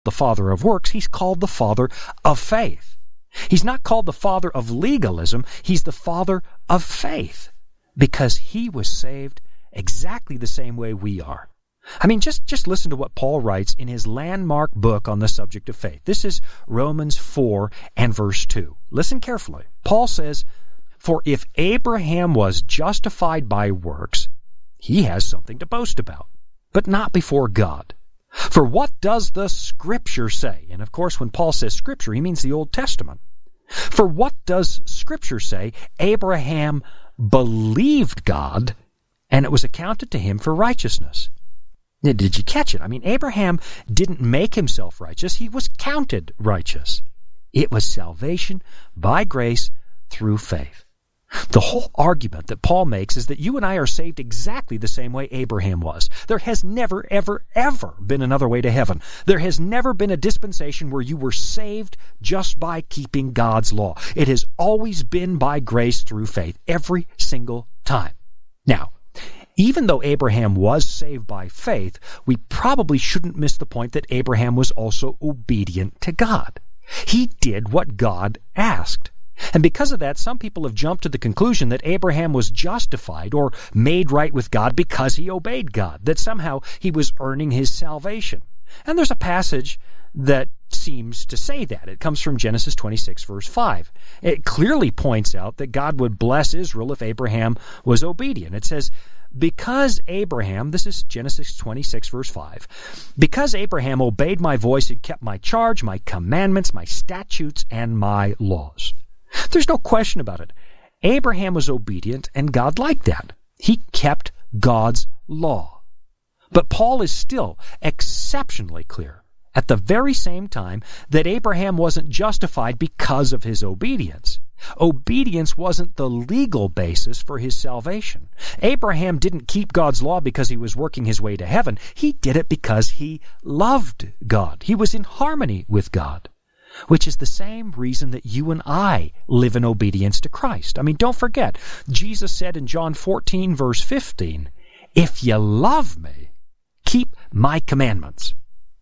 the father of works. He's called the father of faith. He's not called the father of legalism. He's the father of faith because he was saved exactly the same way we are. I mean, just listen to what Paul writes in his landmark book on the subject of faith. This is Romans 4 and verse 2. Listen carefully. Paul says, "For if Abraham was justified by works, he has something to boast about, but not before God. For what does the Scripture say?" And of course, when Paul says Scripture, he means the Old Testament. "For what does Scripture say? Abraham believed God, and it was accounted to him for righteousness." Did you catch it? I mean, Abraham didn't make himself righteous. He was counted righteous. It was salvation by grace through faith. The whole argument that Paul makes is that you and I are saved exactly the same way Abraham was. There has never, ever, ever been another way to heaven. There has never been a dispensation where you were saved just by keeping God's law. It has always been by grace through faith, every single time. Now, even though Abraham was saved by faith, we probably shouldn't miss the point that Abraham was also obedient to God. He did what God asked. And because of that, some people have jumped to the conclusion that Abraham was justified or made right with God because he obeyed God, that somehow he was earning his salvation. And there's a passage that seems to say that. It comes from Genesis 26, verse 5. It clearly points out that God would bless Israel if Abraham was obedient. It says, "Because Abraham," this is Genesis 26, verse 5, "because Abraham obeyed my voice and kept my charge, my commandments, my statutes, and my laws." There's no question about it. Abraham was obedient, and God liked that. He kept God's law. But Paul is still exceptionally clear at the very same time that Abraham wasn't justified because of his obedience. Obedience wasn't the legal basis for his salvation. Abraham didn't keep God's law because he was working his way to heaven. He did it because he loved God. He was in harmony with God, which is the same reason that you and I live in obedience to Christ. I mean, don't forget, Jesus said in John 14, verse 15, "If you love me, keep my commandments."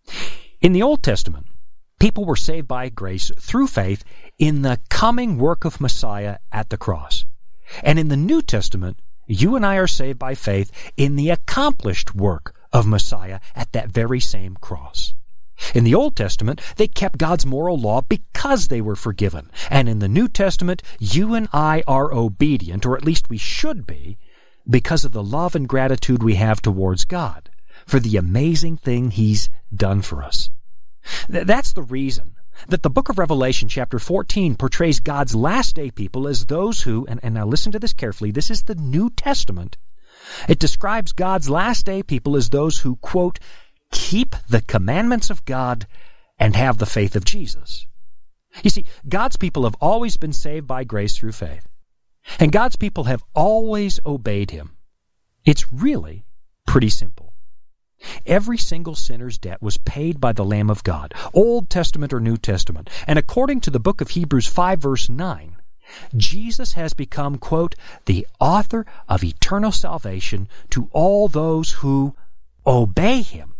In the Old Testament, people were saved by grace through faith in the coming work of Messiah at the cross. And in the New Testament, you and I are saved by faith in the accomplished work of Messiah at that very same cross. In the Old Testament, they kept God's moral law because they were forgiven. And in the New Testament, you and I are obedient, or at least we should be, because of the love and gratitude we have towards God for the amazing thing He's done for us. That's the reason that the book of Revelation chapter 14 portrays God's last day people as those who, and now listen to this carefully, this is the New Testament. It describes God's last day people as those who, quote, "keep the commandments of God and have the faith of Jesus." You see, God's people have always been saved by grace through faith. And God's people have always obeyed Him. It's really pretty simple. Every single sinner's debt was paid by the Lamb of God, Old Testament or New Testament. And according to the book of Hebrews 5, verse 9, Jesus has become, quote, "the author of eternal salvation to all those who obey Him."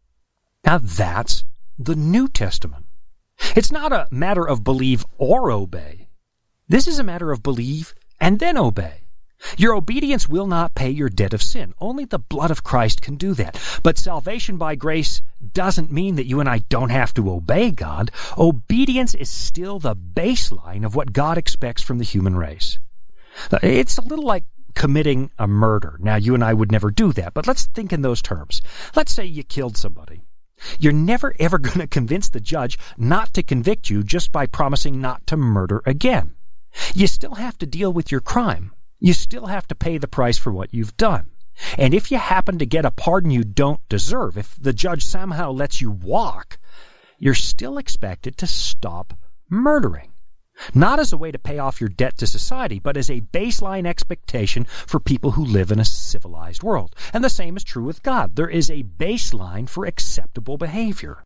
Now that's the New Testament. It's not a matter of believe or obey. This is a matter of believe and then obey. Your obedience will not pay your debt of sin. Only the blood of Christ can do that. But salvation by grace doesn't mean that you and I don't have to obey God. Obedience is still the baseline of what God expects from the human race. It's a little like committing a murder. Now, you and I would never do that, but let's think in those terms. Let's say you killed somebody. You're never ever going to convince the judge not to convict you just by promising not to murder again. You still have to deal with your crime. You still have to pay the price for what you've done. And if you happen to get a pardon you don't deserve, if the judge somehow lets you walk, you're still expected to stop murdering. Not as a way to pay off your debt to society, but as a baseline expectation for people who live in a civilized world. And the same is true with God. There is a baseline for acceptable behavior.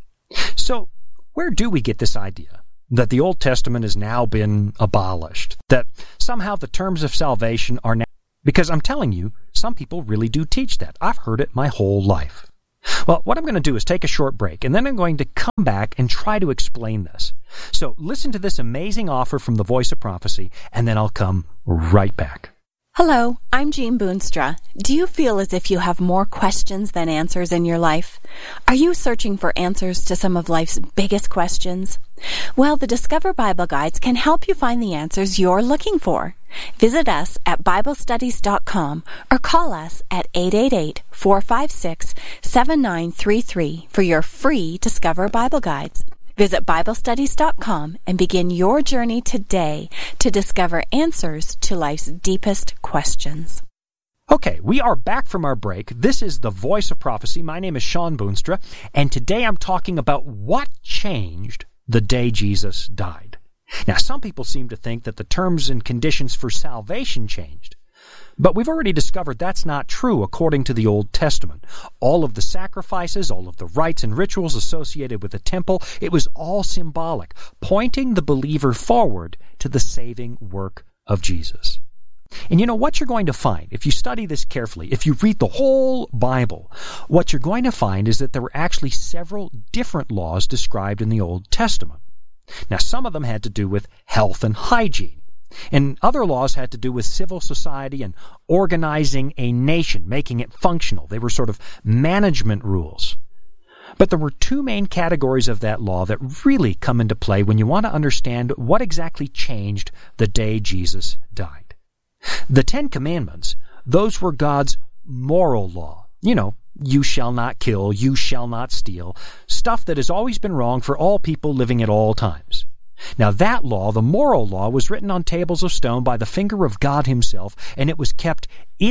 So, where do we get this idea that the Old Testament has now been abolished, that somehow the terms of salvation are now... Because I'm telling you, some people really do teach that. I've heard it my whole life. Well, what I'm going to do is take a short break, and then I'm going to come back and try to explain this. So listen to this amazing offer from the Voice of Prophecy, and then I'll come right back. Hello, I'm Jean Boonstra. Do you feel as if you have more questions than answers in your life? Are you searching for answers to some of life's biggest questions? Well, the Discover Bible Guides can help you find the answers you're looking for. Visit us at BibleStudies.com or call us at 888-456-7933 for your free Discover Bible Guides. Visit BibleStudies.com and begin your journey today to discover answers to life's deepest questions. Okay, we are back from our break. This is the Voice of Prophecy. My name is Sean Boonstra, and today I'm talking about what changed the day Jesus died. Now, some people seem to think that the terms and conditions for salvation changed. But we've already discovered that's not true according to the Old Testament. All of the sacrifices, all of the rites and rituals associated with the temple, it was all symbolic, pointing the believer forward to the saving work of Jesus. And you know what you're going to find, if you study this carefully, if you read the whole Bible, what you're going to find is that there were actually several different laws described in the Old Testament. Now, some of them had to do with health and hygiene. And other laws had to do with civil society and organizing a nation, making it functional. They were sort of management rules. But there were two main categories of that law that really come into play when you want to understand what exactly changed the day Jesus died. The Ten Commandments, those were God's moral law. You know, you shall not kill, you shall not steal, stuff that has always been wrong for all people living at all times. Now that law, the moral law, was written on tables of stone by the finger of God himself, and it was kept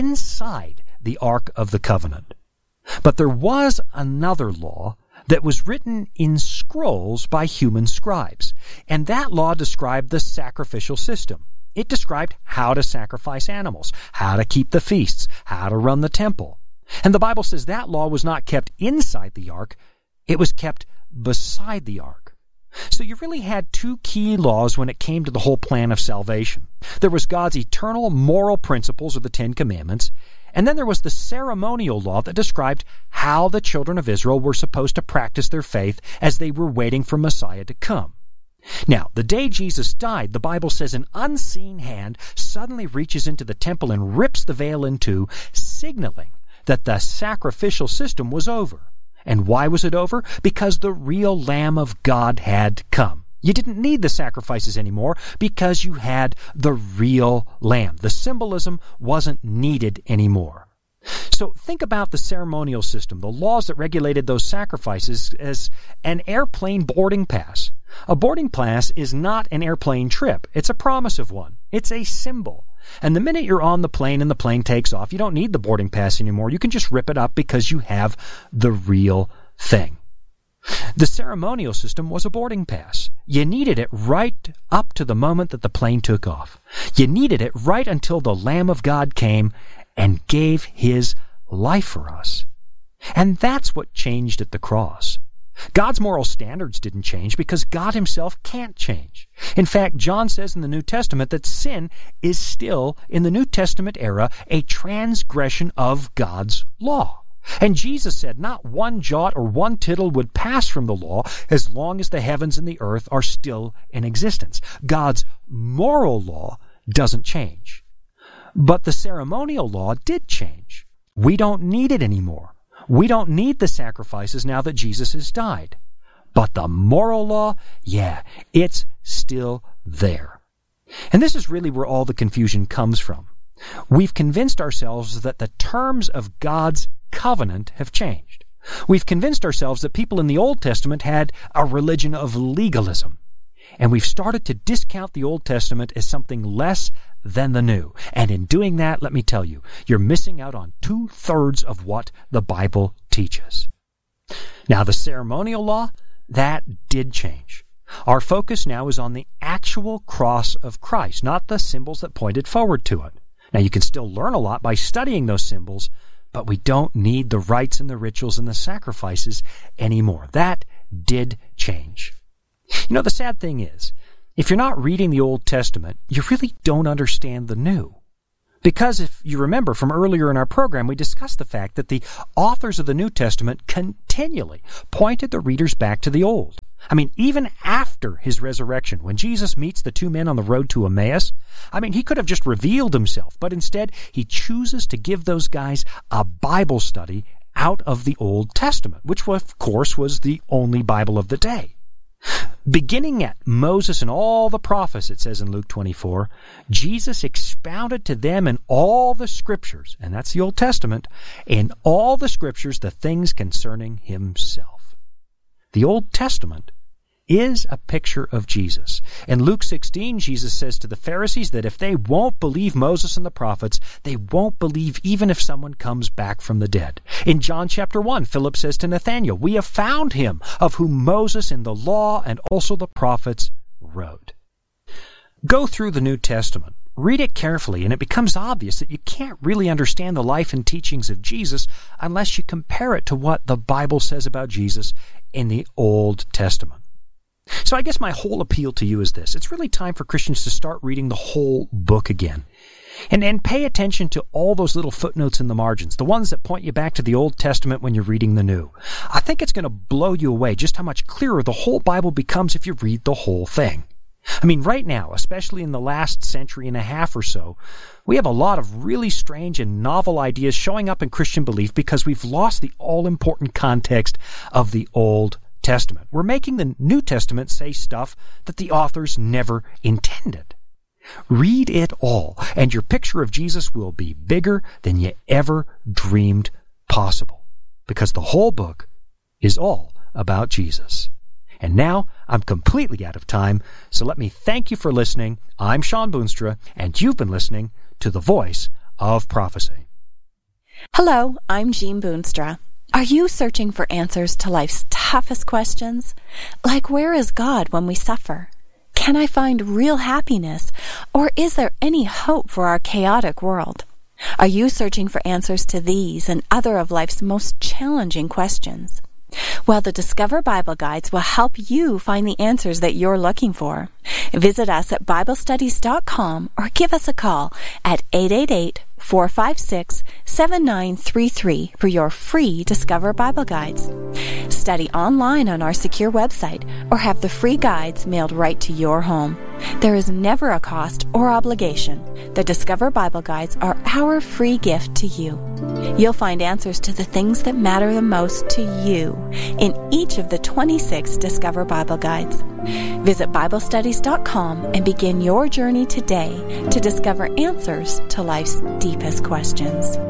inside the Ark of the Covenant. But there was another law that was written in scrolls by human scribes, and that law described the sacrificial system. It described how to sacrifice animals, how to keep the feasts, how to run the temple. And the Bible says that law was not kept inside the ark, it was kept beside the ark. So you really had two key laws when it came to the whole plan of salvation. There was God's eternal moral principles, or the Ten Commandments, and then there was the ceremonial law that described how the children of Israel were supposed to practice their faith as they were waiting for Messiah to come. Now, the day Jesus died, the Bible says an unseen hand suddenly reaches into the temple and rips the veil in two, signaling that the sacrificial system was over. And why was it over? Because the real Lamb of God had come. You didn't need the sacrifices anymore because you had the real Lamb. The symbolism wasn't needed anymore. So think about the ceremonial system, the laws that regulated those sacrifices, as an airplane boarding pass. A boarding pass is not an airplane trip. It's a promise of one. It's a symbol. And the minute you're on the plane and the plane takes off, you don't need the boarding pass anymore. You can just rip it up because you have the real thing. The ceremonial system was a boarding pass. You needed it right up to the moment that the plane took off. You needed it right until the Lamb of God came and gave his life for us. And that's what changed at the cross. God's moral standards didn't change because God himself can't change. In fact, John says in the New Testament that sin is still, in the New Testament era, a transgression of God's law. And Jesus said not one jot or one tittle would pass from the law as long as the heavens and the earth are still in existence. God's moral law doesn't change. But the ceremonial law did change. We don't need it anymore. We don't need the sacrifices now that Jesus has died. But the moral law, yeah, it's still there. And this is really where all the confusion comes from. We've convinced ourselves that the terms of God's covenant have changed. We've convinced ourselves that people in the Old Testament had a religion of legalism. And we've started to discount the Old Testament as something less than the New. And in doing that, let me tell you, you're missing out on 2/3 of what the Bible teaches. Now, the ceremonial law, that did change. Our focus now is on the actual cross of Christ, not the symbols that pointed forward to it. Now, you can still learn a lot by studying those symbols, but we don't need the rites and the rituals and the sacrifices anymore. That did change. You know, the sad thing is, if you're not reading the Old Testament, you really don't understand the New. Because if you remember from earlier in our program, we discussed the fact that the authors of the New Testament continually pointed the readers back to the Old. I mean, even after his resurrection, when Jesus meets the two men on the road to Emmaus, he could have just revealed himself, but instead he chooses to give those guys a Bible study out of the Old Testament, which of course was the only Bible of the day. Beginning at Moses and all the prophets, it says in Luke 24, Jesus expounded to them in all the Scriptures, and that's the Old Testament, in all the Scriptures the things concerning himself. The Old Testament is a picture of Jesus. In Luke 16, Jesus says to the Pharisees that if they won't believe Moses and the prophets, they won't believe even if someone comes back from the dead. In John chapter 1, Philip says to Nathanael, "We have found him of whom Moses in the law and also the prophets wrote." Go through the New Testament. Read it carefully, and it becomes obvious that you can't really understand the life and teachings of Jesus unless you compare it to what the Bible says about Jesus in the Old Testament. So I guess my whole appeal to you is this. It's really time for Christians to start reading the whole book again. And pay attention to all those little footnotes in the margins, the ones that point you back to the Old Testament when you're reading the New. I think it's going to blow you away just how much clearer the whole Bible becomes if you read the whole thing. Right now, especially in the last century and a half or so, we have a lot of really strange and novel ideas showing up in Christian belief because we've lost the all-important context of the Old Testament. We're making the New Testament say stuff that the authors never intended. Read it all, and your picture of Jesus will be bigger than you ever dreamed possible, because the whole book is all about Jesus. And now I'm completely out of time, so let me thank you for listening. I'm Sean Boonstra, and you've been listening to The Voice of Prophecy. Hello, I'm Jean Boonstra. Are you searching for answers to life's toughest questions? Like, where is God when we suffer? Can I find real happiness? Or is there any hope for our chaotic world? Are you searching for answers to these and other of life's most challenging questions? Well, the Discover Bible Guides will help you find the answers that you're looking for. Visit us at BibleStudies.com or give us a call at 888-456-7933 for your free Discover Bible Guides. Study online on our secure website or have the free guides mailed right to your home. There is never a cost or obligation. The Discover Bible Guides are our free gift to you. You'll find answers to the things that matter the most to you in each of the 26 Discover Bible Guides. Visit BibleStudies.com and begin your journey today to discover answers to life's deepest questions.